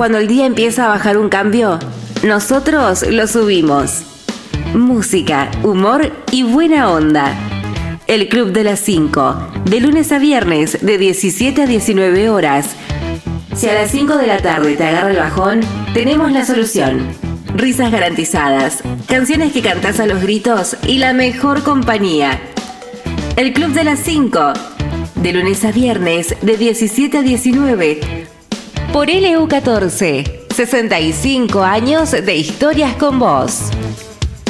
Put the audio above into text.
cuando el día empieza a bajar un cambio? Nosotros lo subimos. Música, humor y buena onda. El Club de las 5, de lunes a viernes, de 17 a 19 horas. Si a las 5 de la tarde te agarra el bajón, tenemos la solución. Risas garantizadas, canciones que cantás a los gritos y la mejor compañía. El Club de las 5, de lunes a viernes, de 17 a 19. Por LU14, 65 años de historias con vos.